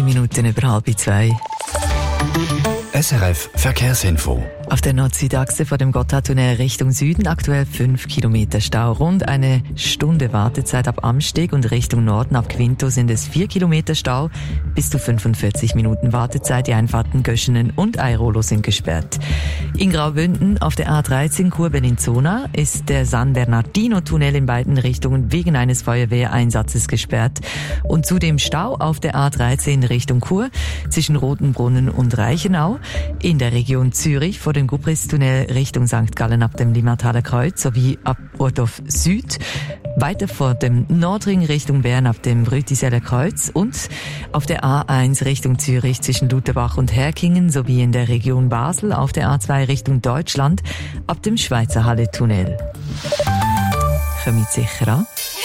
Minuten über 1:30. SRF Verkehrsinfo. Auf der Nord-Süd-Achse vor dem Gotthardtunnel Richtung Süden aktuell 5 Kilometer Stau. Rund eine Stunde Wartezeit ab Amsteg und Richtung Norden ab Quinto sind es 4 Kilometer Stau. Bis zu 45 Minuten Wartezeit. Die Einfahrten Göschenen und Airolo sind gesperrt. In Graubünden auf der A13 Chur-Bellinzona ist der San Bernardino-Tunnel in beiden Richtungen wegen eines Feuerwehreinsatzes gesperrt. Und zudem Stau auf der A13 Richtung Chur zwischen Rotenbrunnen und Reichenau. In der Region Zürich vor dem Gubristunnel Richtung St. Gallen ab dem Limataler Kreuz sowie ab Urdorf Süd. Weiter vor dem Nordring Richtung Bern ab dem Rütiseler Kreuz und auf der A1 Richtung Zürich zwischen Lutherbach und Herkingen sowie in der Region Basel auf der A2 Richtung Deutschland ab dem Schweizer Halle-Tunnel. Kommt sicher an.